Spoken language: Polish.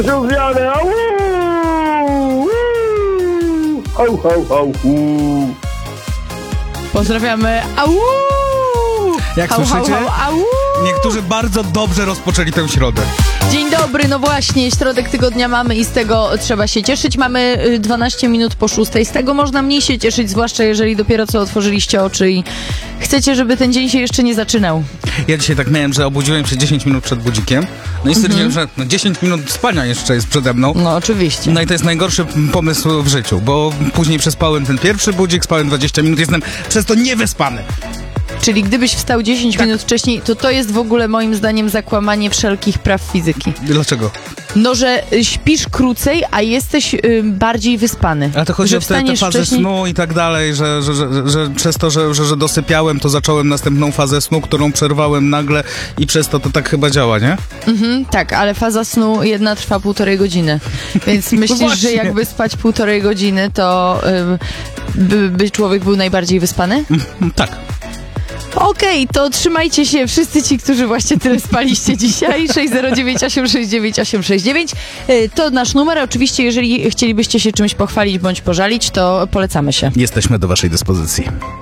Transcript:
Zmianę, au! Au, au, au, Pozdrawiamy. Au! Jak słyszycie? Niektórzy bardzo dobrze rozpoczęli tę środę. Dzień dobry, no właśnie, środek tygodnia mamy i z tego trzeba się cieszyć. Mamy 12 minut po 6. Z tego można mniej się cieszyć, zwłaszcza jeżeli dopiero co otworzyliście oczy i chcecie, żeby ten dzień się jeszcze nie zaczynał. Ja dzisiaj tak miałem, że obudziłem się 10 minut przed budzikiem. No i stwierdziłem, że 10 minut spania jeszcze jest przede mną. No oczywiście. No i to jest najgorszy pomysł w życiu, bo później przespałem ten pierwszy budzik, spałem 20 minut, jestem przez to niewyspany. Czyli gdybyś wstał 10 minut wcześniej, to jest w ogóle moim zdaniem zakłamanie wszelkich praw fizyki. Dlaczego? No, że śpisz krócej, a jesteś bardziej wyspany. A to chodzi że o te fazy snu i tak dalej, że przez to, że dosypiałem, to zacząłem następną fazę snu, którą przerwałem nagle i przez to tak chyba działa, nie? Tak, ale faza snu jedna trwa 1,5 godziny. Więc myślisz, że jakby spać 1,5 godziny, to by człowiek był najbardziej wyspany? Tak. Okej, to trzymajcie się wszyscy ci, którzy właśnie tyle spaliście dzisiaj. 609 869 869 to nasz numer. Oczywiście, jeżeli chcielibyście się czymś pochwalić bądź pożalić, to polecamy się. Jesteśmy do waszej dyspozycji.